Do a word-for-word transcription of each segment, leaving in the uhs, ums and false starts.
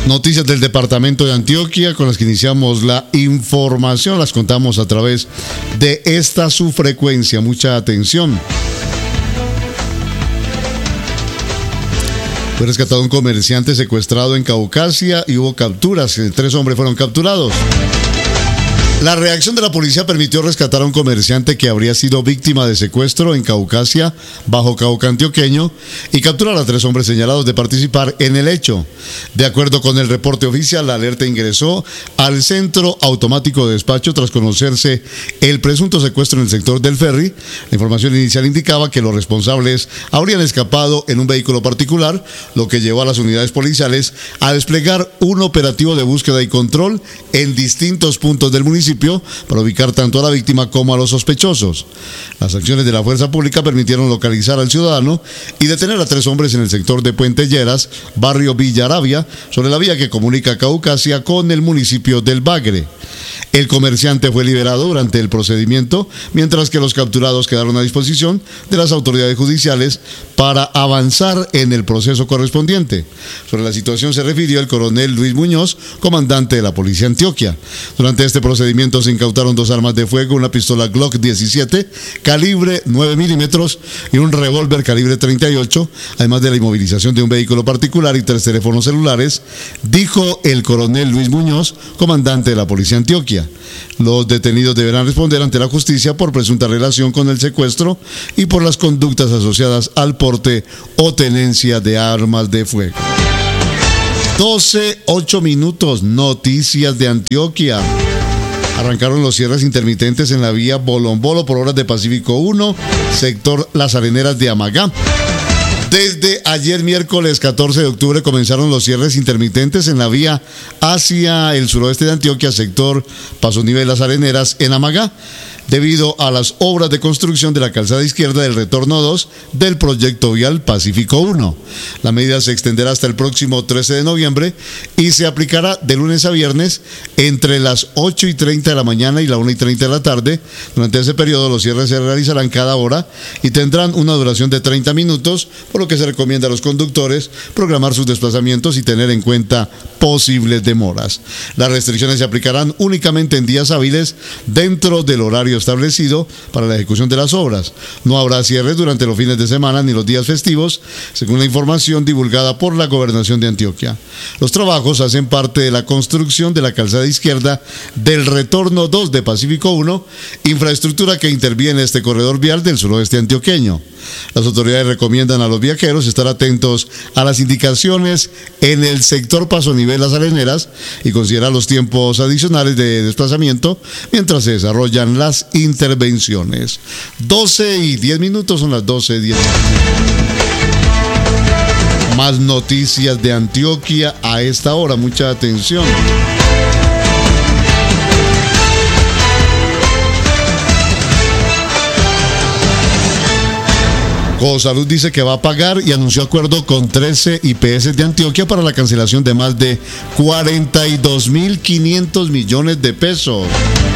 Noticias del departamento de Antioquia con las que iniciamos la información, las contamos a través de esta su frecuencia. Mucha atención. Fue rescatado un comerciante secuestrado en Caucasia y hubo capturas. Tres hombres fueron capturados. La reacción de la policía permitió rescatar a un comerciante que habría sido víctima de secuestro en Caucasia, bajo Cauca antioqueño, y capturar a tres hombres señalados de participar en el hecho. De acuerdo con el reporte oficial, la alerta ingresó al centro automático de despacho tras conocerse el presunto secuestro en el sector del ferry. La información inicial indicaba que los responsables habrían escapado en un vehículo particular, lo que llevó a las unidades policiales a desplegar un operativo de búsqueda y control en distintos puntos del municipio para ubicar tanto a la víctima como a los sospechosos. Las acciones de la fuerza pública permitieron localizar al ciudadano y detener a tres hombres en el sector de Puente Lleras, barrio Villa Arabia, sobre la vía que comunica Caucasia con el municipio del Bagre. El comerciante fue liberado durante el procedimiento, mientras que los capturados quedaron a disposición de las autoridades judiciales para avanzar en el proceso correspondiente. Sobre la situación se refirió el coronel Luis Muñoz, comandante de la Policía Antioquia. Durante este procedimiento se incautaron dos armas de fuego, una pistola Glock diecisiete, calibre nueve milímetros y un revólver calibre treinta y ocho, además de la inmovilización de un vehículo particular y tres teléfonos celulares, dijo el coronel Luis Muñoz, comandante de la Policía Antioquia. Los detenidos deberán responder ante la justicia por presunta relación con el secuestro y por las conductas asociadas al porte o tenencia de armas de fuego. doce, ocho minutos, noticias de Antioquia. Arrancaron los cierres intermitentes en la vía Bolombolo por obras de Pacífico uno, sector Las Areneras de Amagá. Desde ayer miércoles catorce de octubre comenzaron los cierres intermitentes en la vía hacia el suroeste de Antioquia, sector Paso Nivel Las Areneras en Amagá, debido a las obras de construcción de la calzada izquierda del retorno dos del proyecto vial Pacífico uno. La medida se extenderá hasta el próximo trece de noviembre y se aplicará de lunes a viernes entre las ocho y treinta de la mañana y la una y treinta de la tarde. Durante ese periodo los cierres se realizarán cada hora y tendrán una duración de treinta minutos, por lo que se recomienda a los conductores programar sus desplazamientos y tener en cuenta posibles demoras. Las restricciones se aplicarán únicamente en días hábiles dentro del horario establecido para la ejecución de las obras. No habrá cierres durante los fines de semana ni los días festivos, según la información divulgada por la Gobernación de Antioquia. Los trabajos hacen parte de la construcción de la calzada izquierda del retorno dos de Pacífico uno, infraestructura que interviene en este corredor vial del suroeste antioqueño. Las autoridades recomiendan a los viajeros estar atentos a las indicaciones en el sector Paso Nivel Las Areneras y considerar los tiempos adicionales de desplazamiento mientras se desarrollan las intervenciones. doce y diez minutos, son las doce y diez. Más noticias de Antioquia a esta hora, mucha atención. Cosalud dice que va a pagar y anunció acuerdo con trece I P S de Antioquia para la cancelación de más de cuarenta y dos mil quinientos millones de pesos.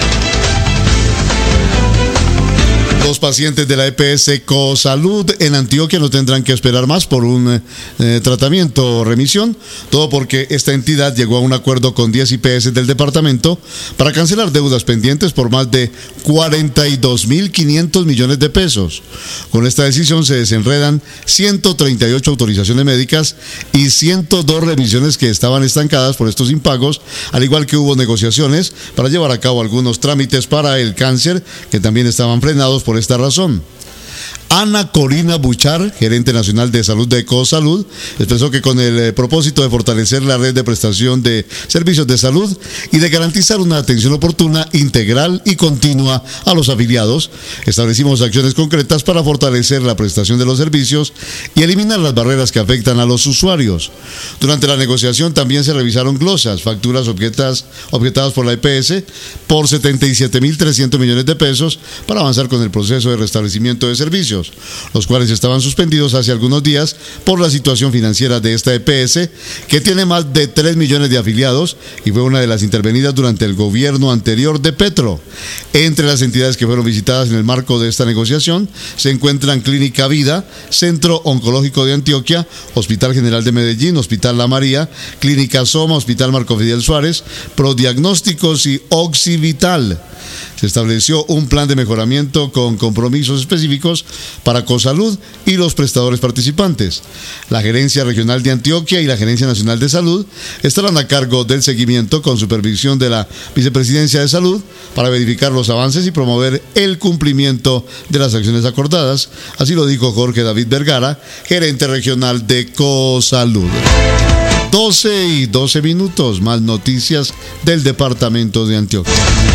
Los pacientes de la E P S Cosalud en Antioquia no tendrán que esperar más por un eh, tratamiento o remisión, todo porque esta entidad llegó a un acuerdo con diez I P S del departamento para cancelar deudas pendientes por más de cuarenta y dos mil quinientos millones de pesos. Con esta decisión se desenredan ciento treinta y ocho autorizaciones médicas y ciento dos remisiones que estaban estancadas por estos impagos, al igual que hubo negociaciones para llevar a cabo algunos trámites para el cáncer que también estaban frenados por esta razón. Ana Corina Buchar, gerente nacional de salud de Cosalud, expresó que con el propósito de fortalecer la red de prestación de servicios de salud y de garantizar una atención oportuna, integral y continua a los afiliados, establecimos acciones concretas para fortalecer la prestación de los servicios y eliminar las barreras que afectan a los usuarios. Durante la negociación también se revisaron glosas, facturas objetas, objetadas por la E P S por setenta y siete mil trescientos millones de pesos para avanzar con el proceso de restablecimiento de servicios. servicios, los cuales estaban suspendidos hace algunos días por la situación financiera de esta E P S, que tiene más de tres millones de afiliados y fue una de las intervenidas durante el gobierno anterior de Petro. Entre las entidades que fueron visitadas en el marco de esta negociación se encuentran Clínica Vida, Centro Oncológico de Antioquia, Hospital General de Medellín, Hospital La María, Clínica Soma, Hospital Marco Fidel Suárez, Prodiagnósticos y Oxivital. Se estableció un plan de mejoramiento con compromisos específicos para Cosalud y los prestadores participantes. La Gerencia Regional de Antioquia y la Gerencia Nacional de Salud estarán a cargo del seguimiento con supervisión de la Vicepresidencia de Salud para verificar los avances y promover el cumplimiento de las acciones acordadas. Así lo dijo Jorge David Vergara, gerente regional de Cosalud. doce y doce minutos, más noticias del departamento de Antioquia.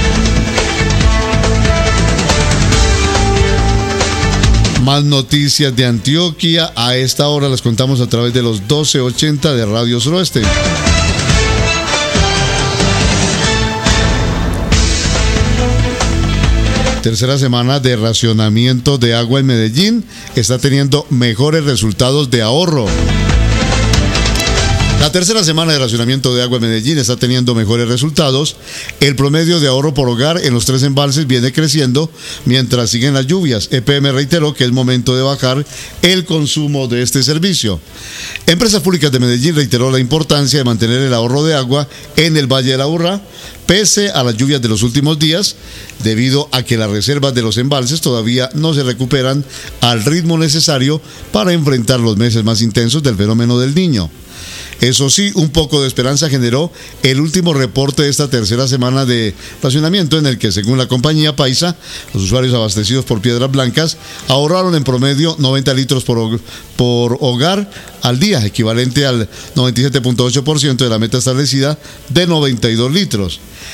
Más noticias de Antioquia, a esta hora las contamos a través de los doce ochenta de Radio Suroeste. Tercera semana de racionamiento de agua en Medellín está teniendo mejores resultados de ahorro. La tercera semana de racionamiento de agua en Medellín está teniendo mejores resultados. El promedio de ahorro por hogar en los tres embalses viene creciendo mientras siguen las lluvias. E P M reiteró que es momento de bajar el consumo de este servicio. Empresas Públicas de Medellín reiteró la importancia de mantener el ahorro de agua en el Valle de la Urrá, pese a las lluvias de los últimos días, debido a que las reservas de los embalses todavía no se recuperan al ritmo necesario para enfrentar los meses más intensos del fenómeno del Niño. Eso sí, un poco de esperanza generó el último reporte de esta tercera semana de racionamiento, en el que, según la compañía Paisa, los usuarios abastecidos por Piedras Blancas ahorraron en promedio noventa litros por, por hogar al día, equivalente al noventa y siete punto ocho por ciento de la meta establecida de noventa y dos litros.